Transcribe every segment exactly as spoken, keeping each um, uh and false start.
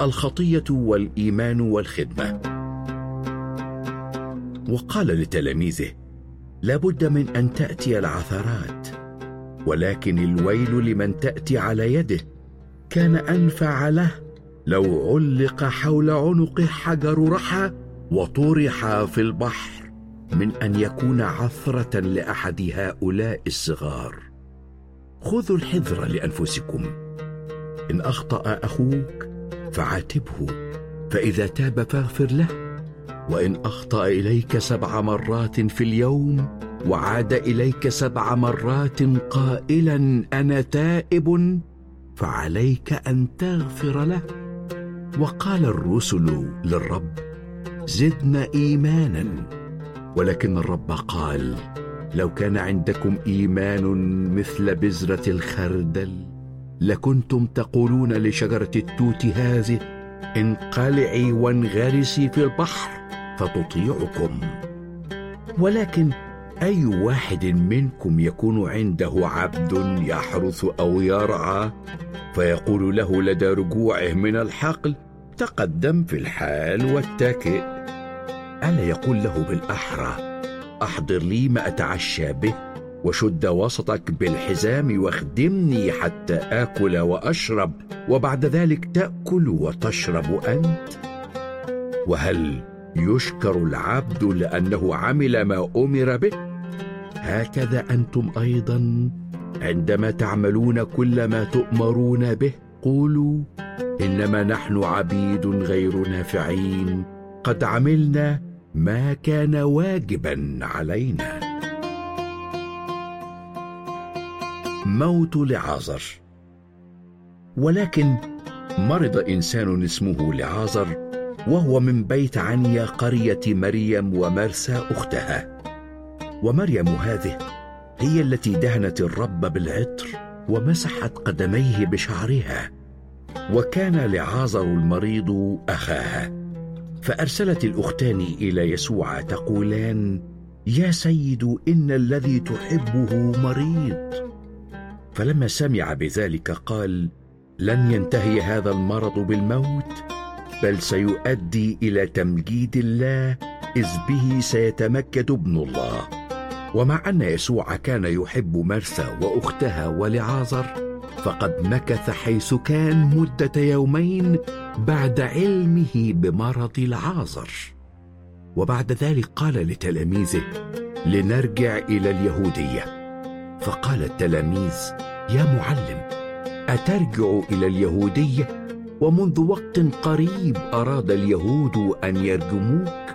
الخطية والإيمان والخدمة. وقال لتلاميذه: لا بد من أن تأتي العثرات، ولكن الويل لمن تأتي على يده. كان أنفع له لو علق حول عنقه حجر رحى وطرح في البحر من أن يكون عثرة لأحد هؤلاء الصغار. خذوا الحذر لأنفسكم. إن أخطأ أخوك فعاتبه، فإذا تاب فاغفر له. وإن أخطأ إليك سبع مرات في اليوم وعاد إليك سبع مرات قائلا أنا تائب، فعليك أن تغفر له. وقال الرسل للرب: زدنا إيمانا. ولكن الرب قال: لو كان عندكم إيمان مثل بذرة الخردل لكنتم تقولون لشجرة التوت هذه انقلعي وانغرسي في البحر فتطيعكم. ولكن أي واحد منكم يكون عنده عبد يحرث أو يرعى فيقول له لدى رجوعه من الحقل تقدم في الحال واتكئ، ألا يقول له بالأحرى أحضر لي ما أتعشى به وشد وسطك بالحزام واخدمني حتى آكل وأشرب، وبعد ذلك تأكل وتشرب أنت؟ وهل يشكر العبد لأنه عمل ما أمر به؟ هكذا أنتم أيضا عندما تعملون كل ما تؤمرون به قولوا إنما نحن عبيد غير نافعين، قد عملنا ما كان واجبا علينا. موت لعازر. ولكن مرض إنسان اسمه لعازر، وهو من بيت عنيا قرية مريم ومرثا أختها. ومريم هذه هي التي دهنت الرب بالعطر ومسحت قدميه بشعرها. وكان لعازر المريض أخاها، فأرسلت الأختان إلى يسوع تقولان: يا سيد، إن الذي تحبه مريض. فلما سمع بذلك قال: لن ينتهي هذا المرض بالموت، بل سيؤدي إلى تمجيد الله، إذ به سيتمجد ابن الله. ومع أن يسوع كان يحب مرثا وأختها ولعازر، فقد مكث حيث كان مدة يومين بعد علمه بمرض لعازر. وبعد ذلك قال لتلاميذه: لنرجع إلى اليهودية. فقال التلاميذ: يا معلم، أترجع إلى اليهودية ومنذ وقت قريب أراد اليهود أن يرجموك؟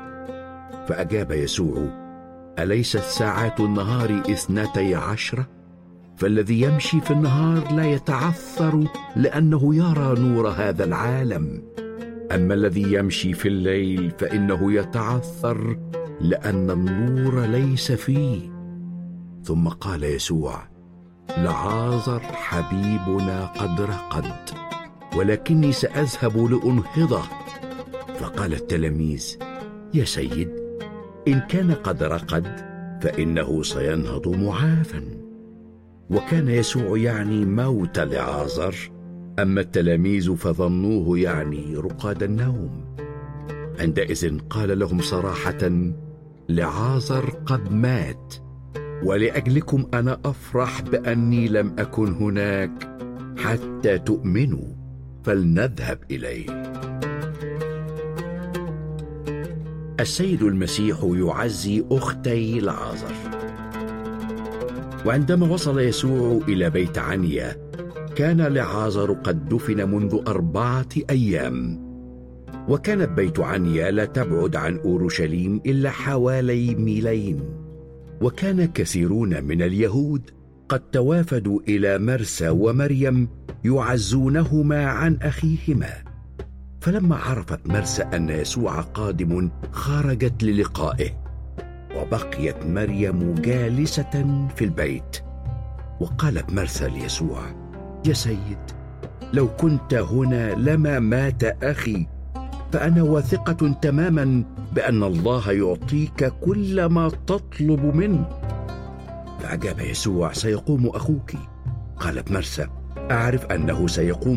فأجاب يسوع: أليست ساعات النهار اثنتي عشرة؟ فالذي يمشي في النهار لا يتعثر لأنه يرى نور هذا العالم، أما الذي يمشي في الليل فإنه يتعثر لأن النور ليس فيه. ثم قال يسوع: لعازر حبيبنا قد رقد، ولكني سأذهب لأنهضه. فقال التلاميذ: يا سيد، إن كان قد رقد فإنه سينهض معافا. وكان يسوع يعني موت لعازر، أما التلاميذ فظنوه يعني رقاد النوم. عندئذ قال لهم صراحة: لعازر قد مات، ولأجلكم أنا أفرح بأني لم أكن هناك حتى تؤمنوا، فلنذهب إليه. السيد المسيح يعزي أختي لعازر. وعندما وصل يسوع إلى بيت عنيا كان لعازر قد دفن منذ أربعة أيام. وكانت بيت عنيا لا تبعد عن أورشليم إلا حوالي ميلين. وكان كثيرون من اليهود قد توافدوا إلى مرثا ومريم يعزونهما عن أخيهما. فلما عرفت مرثا أن يسوع قادم خرجت للقائه، وبقيت مريم جالسة في البيت. وقالت مرثا ليسوع: يا سيد، لو كنت هنا لما مات أخي، فأنا واثقة تماما بأن الله يعطيك كل ما تطلب منه. فأجاب يسوع: سيقوم أخوك. قالت مرثا: أعرف أنه سيقوم